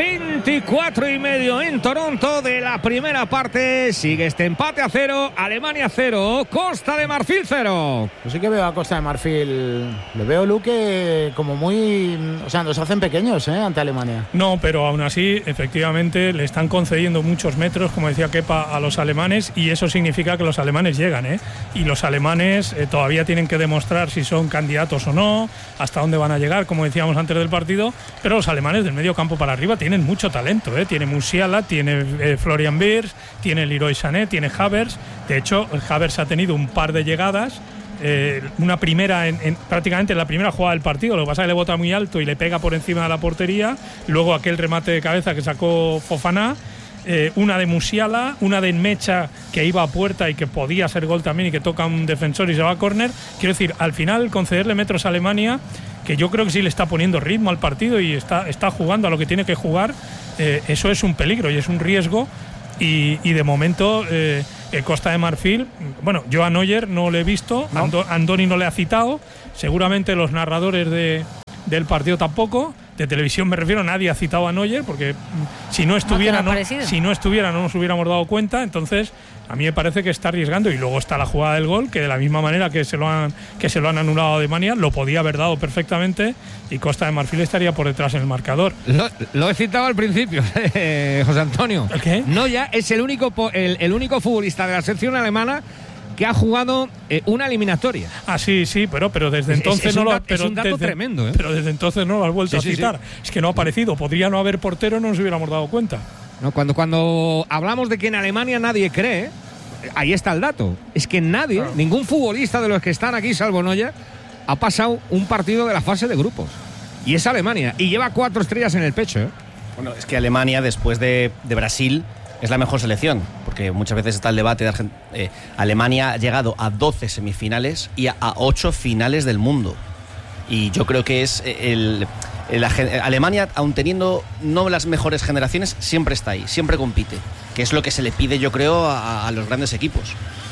24:30 en Toronto de la primera parte. Sigue este empate a 0. Alemania 0, Costa de Marfil 0. Yo sí que veo a Costa de Marfil. Le veo, Luque, como muy... O sea, nos hacen pequeños ante Alemania. No, pero aún así, efectivamente, le están concediendo muchos metros, como decía Kepa, a los alemanes, y eso significa que los alemanes llegan, y los alemanes todavía tienen que demostrar si son candidatos o no, hasta dónde van a llegar, como decíamos antes del partido, pero los alemanes del medio campo para arriba tienen mucho talento, tiene Musiala, tiene Florian Wirtz, tiene Leroy Sané, tiene Havertz. De hecho, Havertz ha tenido un par de llegadas, una primera prácticamente en la primera jugada del partido, lo que pasa es que le bota muy alto y le pega por encima de la portería, luego aquel remate de cabeza que sacó Fofana, una de Musiala, una de Mecha que iba a puerta y que podía ser gol también y que toca un defensor y se va a córner. Quiero decir, al final concederle metros a Alemania, que yo creo que sí le está poniendo ritmo al partido y está jugando a lo que tiene que jugar, eso es un peligro y es un riesgo. Y de momento Costa de Marfil, bueno, yo a Neuer no le he visto, no. Andoni no le ha citado, seguramente los narradores del partido tampoco, de televisión me refiero, nadie ha citado a Neuer, porque si no estuviera no nos hubiéramos dado cuenta. Entonces a mí me parece que está arriesgando, y luego está la jugada del gol, que de la misma manera que se lo han anulado a Alemania, lo podía haber dado perfectamente y Costa de Marfil estaría por detrás en el marcador. Lo he citado al principio, José Antonio. ¿El qué? Neuer es el único futbolista de la selección alemana que ha jugado una eliminatoria. Sí, pero desde entonces es un dato tremendo, Pero desde entonces no lo has vuelto a citar. Sí. Es que no ha aparecido. Podría no haber portero, no nos hubiéramos dado cuenta. No, cuando hablamos de que en Alemania nadie cree, ahí está el dato. Es que nadie, ningún futbolista de los que están aquí, salvo Neuer, ha pasado un partido de la fase de grupos. Y es Alemania. Y lleva 4 estrellas en el pecho. Bueno, es que Alemania, después de Brasil, es la mejor selección, porque muchas veces está el debate de Alemania ha llegado a 12 semifinales y a 8 finales del mundo. Y yo creo que es Alemania, aun teniendo no las mejores generaciones, siempre está ahí, siempre compite, que es lo que se le pide, yo creo, a los grandes equipos.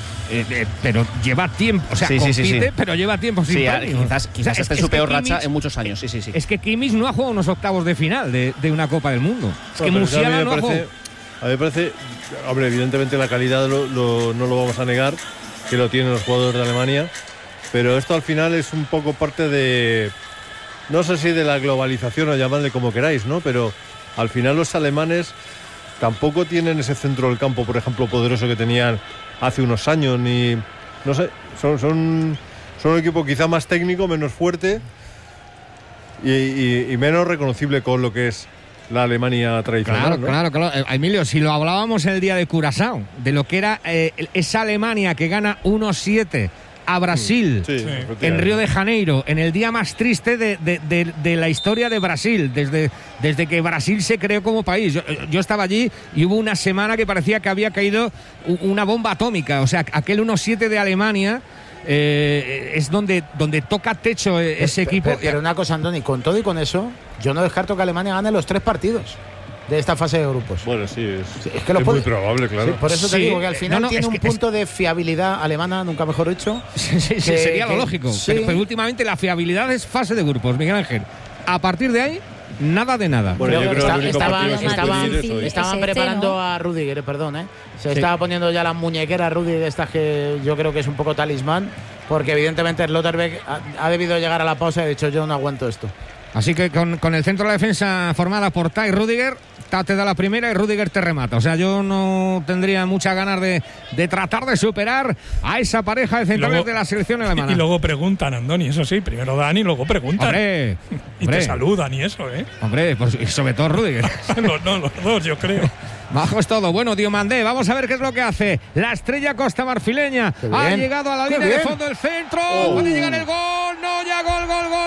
Pero lleva tiempo, o sea, compite, pero lleva tiempo sin quizás esté en su peor racha en muchos años. Sí. Es que Kimmich no ha jugado unos octavos de final de una Copa del Mundo. Es que Musiala no ha jugado. A mí me parece, hombre, evidentemente la calidad no lo vamos a negar, que lo tienen los jugadores de Alemania, pero esto al final es un poco parte de, no sé si de la globalización o llamadle como queráis, ¿no? Pero al final los alemanes tampoco tienen ese centro del campo, por ejemplo, poderoso que tenían hace unos años, ni, no sé, son un equipo quizá más técnico, menos fuerte y menos reconocible con lo que es la Alemania tradicional. Claro. Emilio, si lo hablábamos el día de Curazao, de lo que era esa Alemania que gana 1-7 a Brasil en Río de Janeiro, en el día más triste de la historia de Brasil, desde que Brasil se creó como país. Yo estaba allí y hubo una semana que parecía que había caído una bomba atómica. O sea, aquel 1-7 de Alemania es donde toca techo ese equipo. Pero una cosa, Andoni, con todo y con eso, yo no descarto que Alemania gane los 3 partidos de esta fase de grupos. Bueno, sí, es que es muy probable, claro. Sí, por eso te digo que al final tiene un punto de fiabilidad alemana, nunca mejor dicho. Sería lo lógico. Pero últimamente la fiabilidad es fase de grupos, Miguel Ángel. A partir de ahí, nada de nada. Bueno, yo creo que estaban preparando a Rüdiger, Se estaba poniendo ya la muñequera Rüdiger de estas que yo creo que es un poco talismán, porque evidentemente Schlotterbeck ha debido llegar a la pausa y ha dicho yo no aguanto esto. Así que con el centro de la defensa formada por Tai Rüdiger, Tate da la primera y Rüdiger te remata. O sea, yo no tendría muchas ganas de tratar de superar a esa pareja de centrales de la selección alemana. Y luego preguntan, Andoni, eso sí, primero dan y luego preguntan. Hombre, te saludan y eso, Hombre, pues, y sobre todo Rüdiger. los dos, yo creo. Bajo es todo. Bueno, Diomandé, vamos a ver qué es lo que hace. La estrella costa marfileña ha llegado a la línea de fondo del centro. Puede llegar el gol. No, ya gol.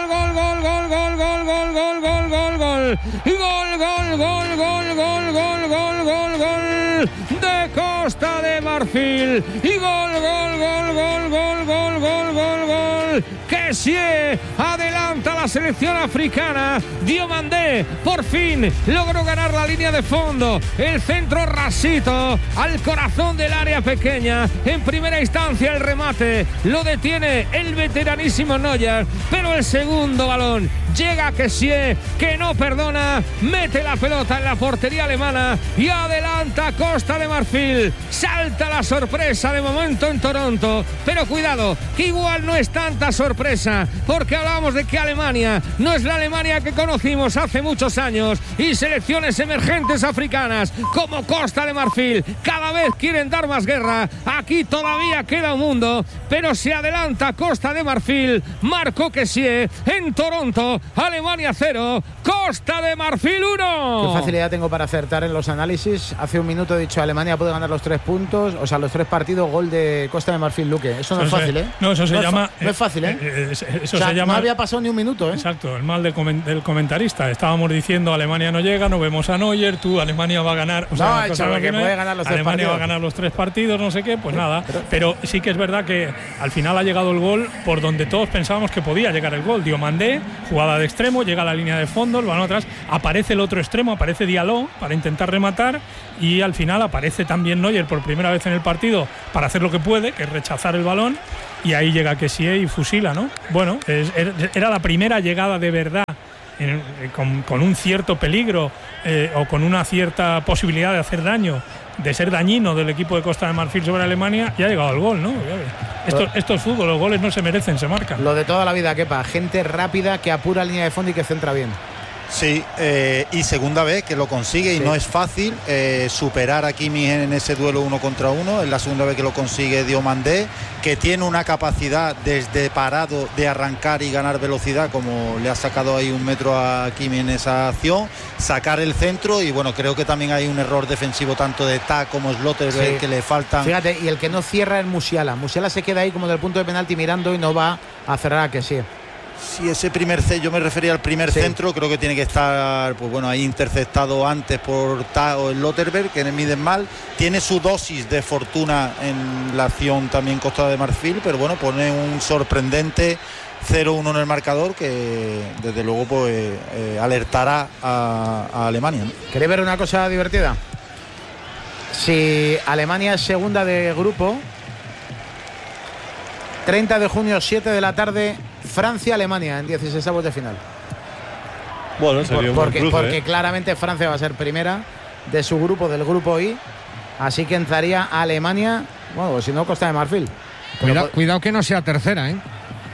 Gol de Costa de Marfil. Y gol. Que sí, adelante. adelanta la selección africana. Diomandé por fin logró ganar la línea de fondo. El centro rasito al corazón del área pequeña. En primera instancia el remate lo detiene el veteranísimo Neuer, pero el segundo balón llega a Kessie, que no perdona, mete la pelota en la portería alemana y adelanta Costa de Marfil. Salta la sorpresa de momento en Toronto, pero cuidado, que igual no es tanta sorpresa, porque hablamos de que Alemania no es la Alemania que conocimos hace muchos años, y selecciones emergentes africanas como Costa de Marfil cada vez quieren dar más guerra. Aquí todavía queda un mundo, pero se adelanta Costa de Marfil. Marco Kessie en Toronto. Alemania 0, Costa de Marfil 1. Qué facilidad tengo para acertar en los análisis. Hace un minuto he dicho Alemania puede ganar los 3 puntos, o sea, los 3 partidos, gol de Costa de Marfil, Luque. Eso no es fácil, ¿eh? No, eso se llama... No es fácil, ¿eh? Eso o sea, se llama... No había pasado ni un minuto, ¿eh? Exacto, el mal del comentarista. Estábamos diciendo Alemania no llega, no vemos a Neuer, tú Alemania va a ganar... O sea, que puede ganar los 3 Alemania partidos. va a ganar los 3 partidos, no sé qué, pues nada. Pero sí que es verdad que al final ha llegado el gol por donde todos pensábamos que podía llegar el gol. Diomandé, jugada de extremo, llega a la línea de fondo, el balón atrás, aparece el otro extremo, aparece Diallo para intentar rematar, y al final aparece también Neuer por primera vez en el partido para hacer lo que puede, que es rechazar el balón, y ahí llega Kessie y fusila, ¿no? Bueno, era la primera llegada de verdad con un cierto peligro o con una cierta posibilidad de hacer daño, de ser dañino del equipo de Costa de Marfil sobre Alemania, y ha llegado el gol, ¿no? Esto es fútbol, los goles no se merecen, se marcan. Lo de toda la vida, Kepa, gente rápida que apura línea de fondo y que centra bien. Sí, y segunda vez que lo consigue, y no es fácil superar a Kimmich en ese duelo 1 contra 1. Es la segunda vez que lo consigue Diomandé, que tiene una capacidad desde parado de arrancar y ganar velocidad, como le ha sacado ahí 1 metro a Kimmich en esa acción, sacar el centro, y bueno, creo que también hay un error defensivo tanto de Ta como Slotterberg, que le faltan. Fíjate, y el que no cierra es Musiala. Musiala se queda ahí como del punto de penalti mirando y no va a cerrar a Kessie. Sí, ese primer yo me refería al primer centro, creo que tiene que estar, pues bueno, ahí interceptado antes por Ta o el Slotterberg, que miden mal. Tiene su dosis de fortuna en la acción también Costa de Marfil, pero bueno, pone un sorprendente 0-1 en el marcador que desde luego pues alertará a Alemania, ¿no? ¿Queréis ver una cosa divertida? Si Alemania es segunda de grupo, 30 de junio, 7 de la tarde, Francia-Alemania en 16avos de final. Bueno, sería un buen cruce, porque claramente Francia va a ser primera de su grupo, del grupo I, así que entraría Alemania, bueno, si no, Costa de Marfil. Cuidado que no sea tercera, ¿eh?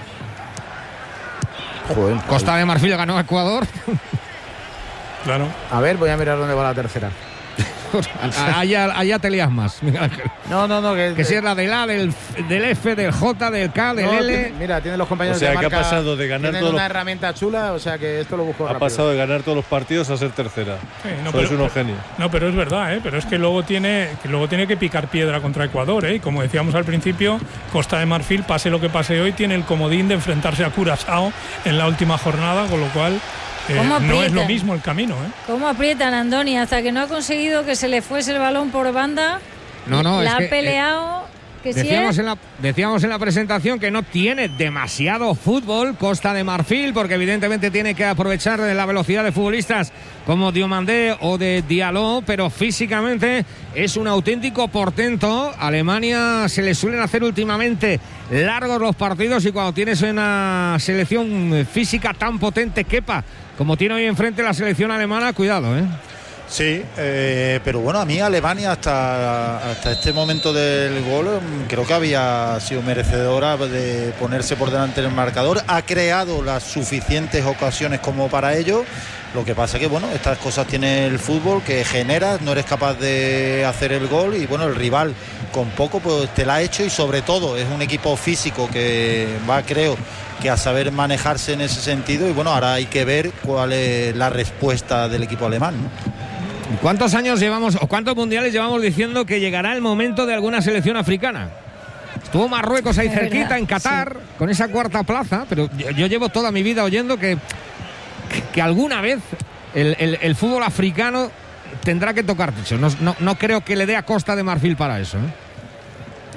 Joder, Costa de Marfil ganó a Ecuador. Claro. A ver, voy a mirar dónde va la tercera. allá te lías más, Miguel Ángel. No, que si es la del A, del F, del J, del K, del L. Tiene los compañeros, o sea, de marca, que ha pasado de ganar tienen una herramienta chula, o sea que esto lo busco rápido. Ha pasado de ganar todos los partidos a ser tercera. Es unos genios. No, pero es verdad, pero es que luego tiene que picar piedra contra Ecuador, y como decíamos al principio, Costa de Marfil, pase lo que pase hoy, tiene el comodín de enfrentarse a Curazao en la última jornada, con lo cual no es lo mismo el camino, ¿Cómo aprietan, Andoni? Hasta que no ha conseguido que se le fuese el balón por banda. La ha peleado. Decíamos en la presentación que no tiene demasiado fútbol Costa de Marfil, porque evidentemente tiene que aprovechar de la velocidad de futbolistas como Diomandé o de Diallo, pero físicamente es un auténtico portento. A Alemania se le suelen hacer últimamente largos los partidos, y cuando tienes una selección física tan potente, Kepa, como tiene hoy enfrente la selección alemana, cuidado, Sí, pero bueno, a mí Alemania hasta este momento del gol creo que había sido merecedora de ponerse por delante del marcador. Ha creado las suficientes ocasiones como para ello. Lo que pasa que, bueno, estas cosas tiene el fútbol, que generas, no eres capaz de hacer el gol, y bueno, el rival con poco pues te la ha hecho, y sobre todo es un equipo físico que va, creo, que a saber manejarse en ese sentido, y bueno, ahora hay que ver cuál es la respuesta del equipo alemán, ¿no? ¿Cuántos años llevamos o cuántos mundiales llevamos diciendo que llegará el momento de alguna selección africana? Estuvo Marruecos ahí cerquita, en Qatar, con esa 4ª plaza, pero yo llevo toda mi vida oyendo que alguna vez el fútbol africano tendrá que tocar techo. No creo que le dé a Costa de Marfil para eso,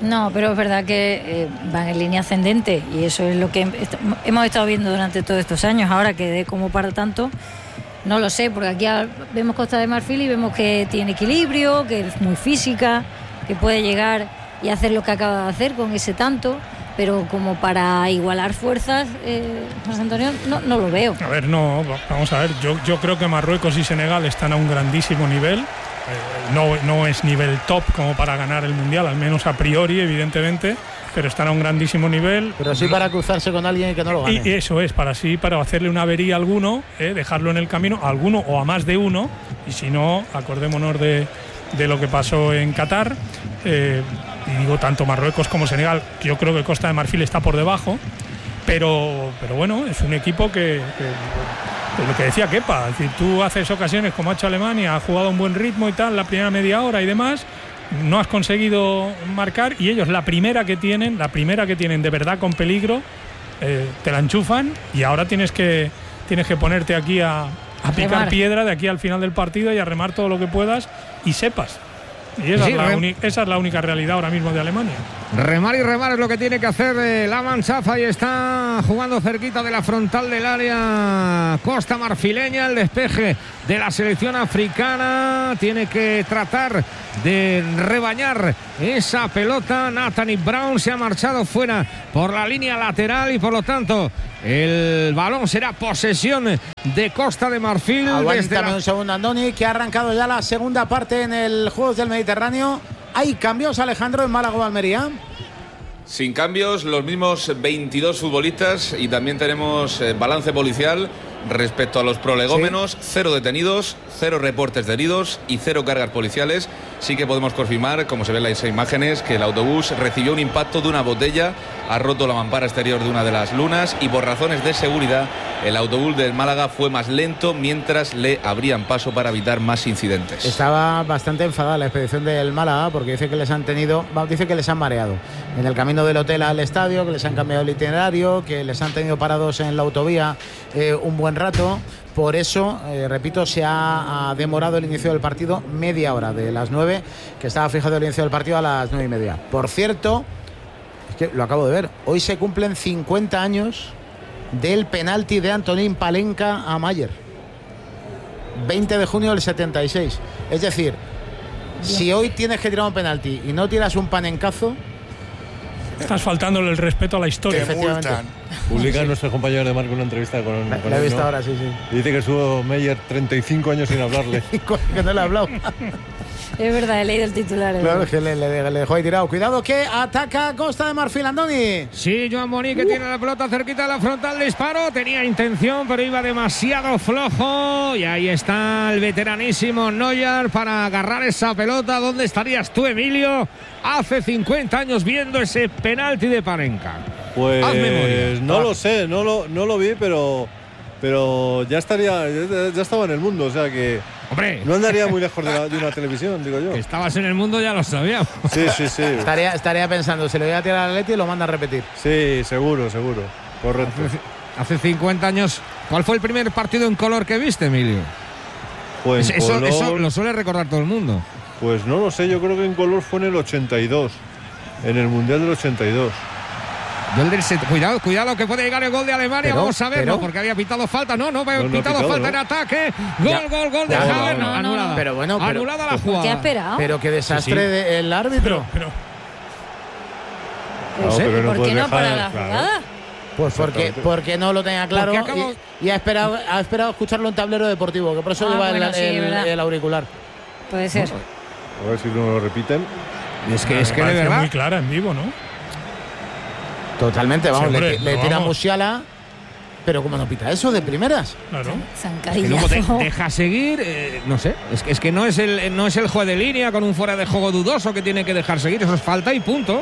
No, pero es verdad que van en línea ascendente y eso es lo que hemos estado viendo durante todos estos años. Ahora que de como para tanto, no lo sé, porque aquí vemos Costa de Marfil y vemos que tiene equilibrio, que es muy física, que puede llegar y hacer lo que acaba de hacer con ese tanto, pero como para igualar fuerzas, José Antonio, no lo veo. A ver, no, vamos a ver, yo creo que Marruecos y Senegal están a un grandísimo nivel. No es nivel top como para ganar el Mundial, al menos a priori, evidentemente, pero están a un grandísimo nivel. Pero sí para cruzarse con alguien y que no lo gane. Y eso es, para hacerle una avería a alguno, dejarlo en el camino, a alguno o a más de uno, y si no, acordémonos de lo que pasó en Qatar. Y digo, tanto Marruecos como Senegal, yo creo que Costa de Marfil está por debajo, pero bueno, es un equipo que lo que decía Kepa, es decir, tú haces ocasiones como ha hecho Alemania, ha jugado un buen ritmo y tal, la primera media hora y demás, no has conseguido marcar, y ellos la primera que tienen de verdad con peligro, te la enchufan, y ahora tienes que ponerte aquí a picar piedra de aquí al final del partido y a remar todo lo que puedas y sepas. Y esa es la única realidad ahora mismo de Alemania. Remar y remar es lo que tiene que hacer la Manchafa, y está jugando cerquita de la frontal del área Costa Marfileña. El despeje de la selección africana, tiene que tratar de rebañar esa pelota. Nathaniel Brown se ha marchado fuera por la línea lateral y por lo tanto el balón será posesión de Costa de Marfil. Aguántame un segundo, Andoni, que ha arrancado ya la segunda parte en el Juegos del Mediterráneo. ¿Hay cambios, Alejandro, en Málaga o Almería? Sin cambios, los mismos 22 futbolistas, y también tenemos balance policial respecto a los prolegómenos. 0 detenidos, 0 reportes de heridos y 0 cargas policiales. Sí que podemos confirmar, como se ven las imágenes, que el autobús recibió un impacto de una botella, ha roto la mampara exterior de una de las lunas, y por razones de seguridad el autobús del Málaga fue más lento mientras le abrían paso para evitar más incidentes. Estaba bastante enfadada la expedición del Málaga porque dice que les han mareado en el camino del hotel al estadio, que les han cambiado el itinerario, que les han tenido parados en la autovía un buen rato. Por eso, repito, se ha demorado el inicio del partido media hora, de las 9, que estaba fijado el inicio del partido, a las 9:30. Por cierto, es que lo acabo de ver, hoy se cumplen 50 años del penalti de Antonín Palenka a Mayer. 20 de junio del 76. Es decir, si hoy tienes que tirar un penalti y no tiras un panencazo, estás faltándole el respeto a la historia. Efectivamente. Publica nuestro compañero de Marco una entrevista con la he visto ahora, sí. Dice que estuvo Meyer 35 años sin hablarle. Que no le ha hablado. Es verdad, he leído el titular. Claro, que le dejó ahí tirado. Cuidado que ataca Costa de Marfil, Andoni. Sí, Joan Boni, que tiene la pelota cerquita de la frontal, disparo. Tenía intención, pero iba demasiado flojo. Y ahí está el veteranísimo Neuer para agarrar esa pelota. ¿Dónde estarías tú, Emilio, hace 50 años viendo ese penalti de Palenka? Pues no lo sé, no lo vi, pero ya estaba en el mundo, o sea que hombre, no andaría muy lejos de una televisión, digo yo. Que estabas en el mundo ya lo sabíamos. Sí. Estaría pensando, se lo voy a tirar al Atleti y lo manda a repetir. Sí, seguro, correcto. Hace 50 años, ¿cuál fue el primer partido en color que viste, Emilio? Pues eso lo suele recordar todo el mundo. Pues no lo sé, yo creo que en color fue en el 82, en el Mundial del 82. Cuidado que puede llegar el gol de Alemania. Vamos a verlo, porque había pitado falta. No, pitado falta en ataque. Gol de Havertz. Anulada. Pero bueno, anulada la jugada. ¿Qué ha esperado? Pero qué desastre del árbitro. ¿Por qué no para la jugada? Pues porque no lo tenía claro y ha esperado escucharlo en tablero deportivo, que por eso lleva el auricular. Puede ser. A ver si no lo repiten. Es que de verdad muy clara en vivo, ¿no? Totalmente, vamos, sí, hombre, le tira Musiala, pero como no pita eso de primeras. Claro. Y luego deja seguir, no sé, es que no es el juez de línea con un fuera de juego dudoso que tiene que dejar seguir, eso es falta y punto.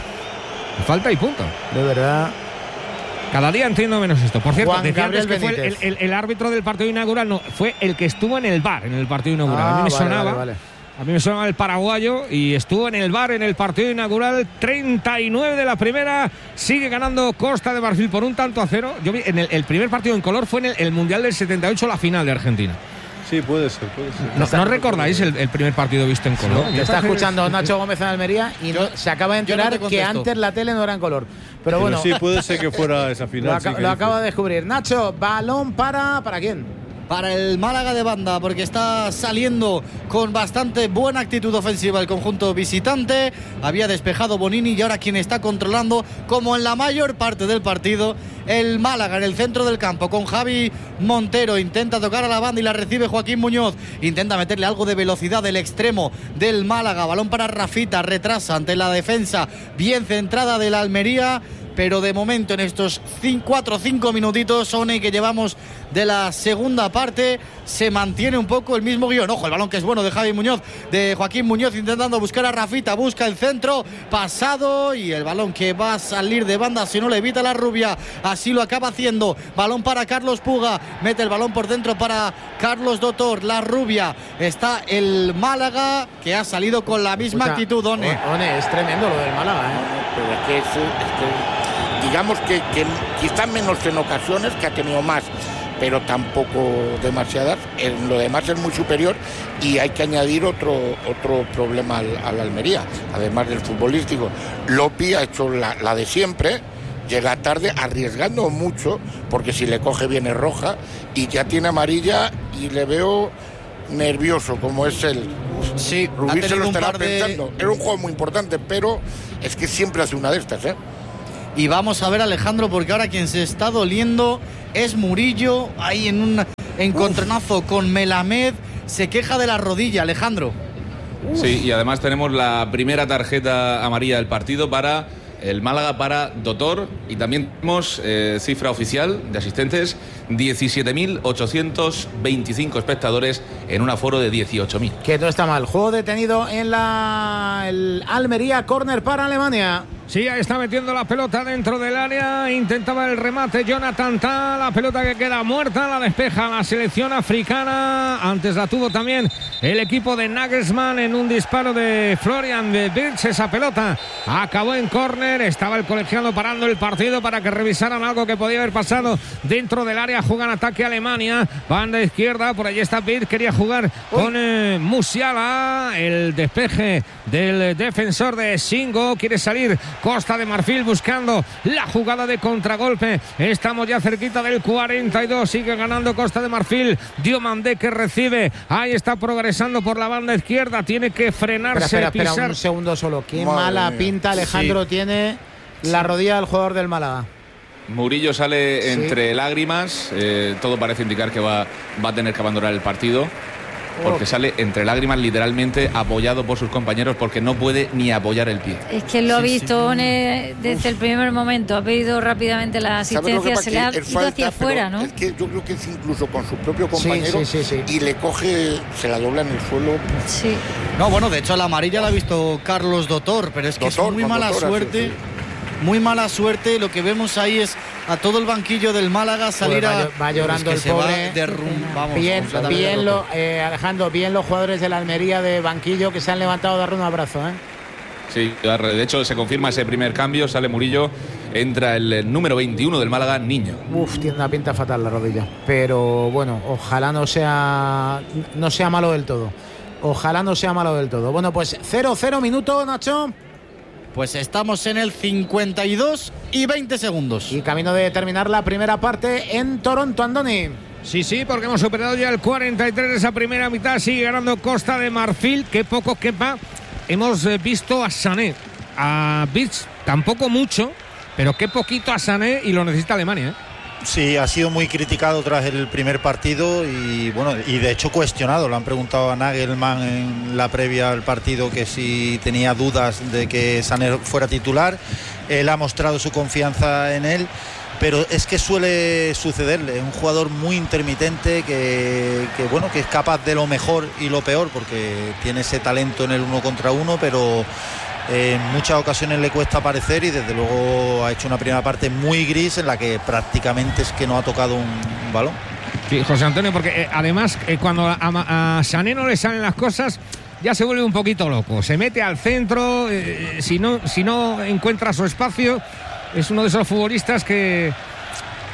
De verdad. Cada día entiendo menos esto. Por cierto, decía antes que Benítez. fue el árbitro del partido inaugural, no, fue el que estuvo en el VAR en el partido inaugural. A mí me sonaba. Vale. A mí me sonaba el paraguayo y estuvo en el VAR en el partido inaugural. 39 de la primera. Sigue ganando Costa de Marfil por 1-0. Yo vi en el primer partido en color fue en el Mundial del 78, la final de Argentina. Sí, puede ser. ¿No recordáis el primer partido visto en color? Te está escuchando Nacho Gómez en Almería y se acaba de enterar que antes la tele no era en color. Pero bueno, sí, puede ser que fuera esa final. Lo acaba de descubrir. Nacho, balón ¿para quién? Para el Málaga de banda, porque está saliendo con bastante buena actitud ofensiva el conjunto visitante. Había despejado Bonini y ahora quien está controlando, como en la mayor parte del partido, el Málaga en el centro del campo con Javi Montero. Intenta tocar a la banda y la recibe Joaquín Muñoz. Intenta meterle algo de velocidad del extremo del Málaga. Balón para Rafita, retrasa ante la defensa bien centrada de la Almería. Pero de momento en estos 4 o 5 minutitos, One, que llevamos de la segunda parte, se mantiene un poco el mismo guión. Ojo, el balón que es bueno de Javi Muñoz, de Joaquín Muñoz, intentando buscar a Rafita, busca el centro, pasado, y el balón que va a salir de banda si no le evita la Rubia, así lo acaba haciendo. Balón para Carlos Puga, mete el balón por dentro para Carlos Dotor, la Rubia. Está el Málaga, que ha salido con la misma actitud, One. Es tremendo lo del Málaga, Pero es que digamos que quizás menos en ocasiones, que ha tenido más, pero tampoco demasiadas. En lo demás es muy superior, y hay que añadir otro problema al Almería, además del futbolístico. Lopi ha hecho la de siempre, llega tarde, arriesgando mucho, porque si le coge viene roja, y ya tiene amarilla, y le veo nervioso como es él. Sí, Rubí se lo estará pensando. Era un juego muy importante, pero es que siempre hace una de estas, Y vamos a ver, Alejandro, porque ahora quien se está doliendo es Murillo, ahí en un encontronazo con Melamed. Se queja de la rodilla, Alejandro. Sí, y además tenemos la primera tarjeta amarilla del partido para el Málaga, para Dotor, y también tenemos cifra oficial de asistentes, 17.825 espectadores en un aforo de 18.000. Que no está mal. Juego detenido en el Almería, córner para Alemania. Sí, ahí está metiendo la pelota dentro del área. Intentaba el remate Jonathan Tah. La pelota que queda muerta, la despeja la selección africana. Antes la tuvo también el equipo de Nagelsmann en un disparo de Florian Wirtz. Esa pelota acabó en córner. Estaba el colegiado parando el partido para que revisaran algo que podía haber pasado dentro del área. Juega en ataque Alemania. Banda izquierda, por allí está Wirtz. Quería jugar con Musiala. El despeje del defensor de Singo. Quiere salir Costa de Marfil buscando la jugada de contragolpe. Estamos ya cerquita del 42. Sigue ganando Costa de Marfil. Diomandé que recibe. Ahí está progresando por la banda izquierda. Tiene que frenarse. Espera un segundo solo. Qué mala pinta, Alejandro, tiene la rodilla del jugador del Málaga. Murillo sale entre lágrimas. Todo parece indicar que va a tener que abandonar el partido, porque sale entre lágrimas, literalmente apoyado por sus compañeros, porque no puede ni apoyar el pie. Es que lo ha visto desde el primer momento, ha pedido rápidamente la asistencia, se le ha ido hacia afuera, ¿no? Es que yo creo que es incluso con su propio compañero, y le coge, se la dobla en el suelo. Sí. No, bueno, de hecho la amarilla la ha visto Carlos Dotor, pero es que es muy mala suerte. Muy mala suerte. Lo que vemos ahí es a todo el banquillo del Málaga salir va llorando el pobre. Alejandro, bien los jugadores de la Almería de banquillo que se han levantado a darle un abrazo, Sí, de hecho se confirma ese primer cambio, sale Murillo, entra el número 21 del Málaga, Niño. Tiene una pinta fatal la rodilla, pero bueno, ojalá no sea malo del todo. Bueno, pues 0-0 minuto, Nacho. Pues estamos en el 52 y 20 segundos. Y camino de terminar la primera parte en Toronto, Andoni. Sí, porque hemos superado ya el 43 de esa primera mitad. Sigue ganando Costa de Marfil, que poco quepa. Hemos visto a Sané, a Wirtz, tampoco mucho, pero qué poquito a Sané, y lo necesita Alemania, Sí, ha sido muy criticado tras el primer partido y bueno, y de hecho cuestionado. Lo han preguntado a Nagelsmann en la previa al partido que si tenía dudas de que Sané fuera titular. Él ha mostrado su confianza en él, pero es que suele sucederle. Es un jugador muy intermitente que es capaz de lo mejor y lo peor, porque tiene ese talento en el 1 contra 1, pero en muchas ocasiones le cuesta aparecer, y desde luego ha hecho una primera parte muy gris en la que prácticamente es que no ha tocado un balón. Sí, José Antonio, porque además cuando a Sané no le salen las cosas, ya se vuelve un poquito loco, se mete al centro, si no encuentra su espacio. Es uno de esos futbolistas que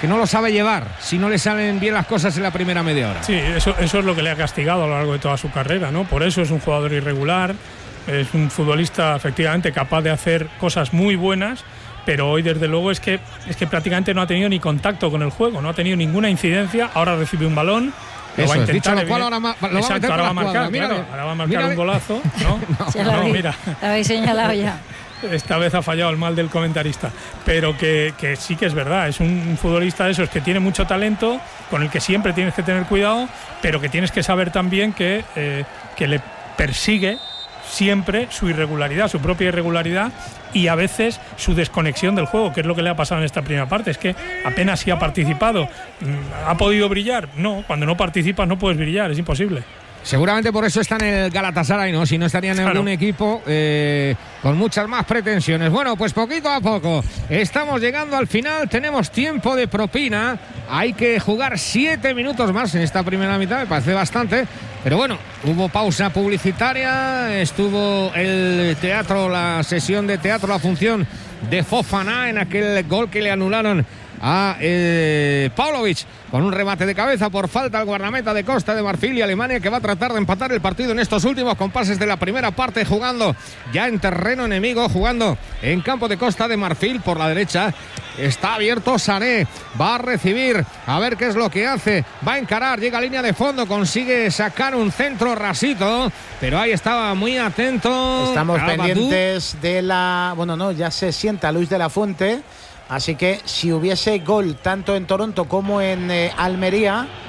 que no lo sabe llevar si no le salen bien las cosas en la primera media hora. Sí, eso es lo que le ha castigado a lo largo de toda su carrera, ¿no? Por eso es un jugador irregular, es un futbolista efectivamente capaz de hacer cosas muy buenas, pero hoy desde luego es que prácticamente no ha tenido ni contacto con el juego, no ha tenido ninguna incidencia. Ahora recibe un balón. Lo va a intentar, dicho lo cual, ahora va a marcar, claro, ahora va a marcar un golazo, ¿no? Mira. Lo habéis señalado ya. Esta vez ha fallado el mal del comentarista, pero que sí que es verdad, es un futbolista de esos que tiene mucho talento, con el que siempre tienes que tener cuidado, pero que tienes que saber también que le persigue siempre su irregularidad, su propia irregularidad, y a veces su desconexión del juego, que es lo que le ha pasado en esta primera parte. Es que apenas si ha participado. ¿Ha podido brillar? No, cuando no participas no puedes brillar, es imposible. Seguramente por eso está en el Galatasaray, ¿no? Si no estaría en algún equipo con muchas más pretensiones. Bueno, pues poquito a poco estamos llegando al final. Tenemos tiempo de propina. Hay que jugar 7 minutos más en esta primera mitad, me parece bastante. Pero bueno, hubo pausa publicitaria, estuvo el teatro, la sesión de teatro, la función de Fofana en aquel gol que le anularon a Pavlovic con un remate de cabeza por falta al guardameta de Costa de Marfil, y Alemania que va a tratar de empatar el partido en estos últimos compases de la primera parte, jugando ya en terreno enemigo, jugando en campo de Costa de Marfil. Por la derecha está abierto Sané, va a recibir, a ver qué es lo que hace, va a encarar, llega a línea de fondo, consigue sacar un centro rasito, pero ahí estaba muy atento. Estamos pendientes de la... Bueno, no, ya se sienta Luis de la Fuente. Así que si hubiese gol tanto en Toronto como en Almería,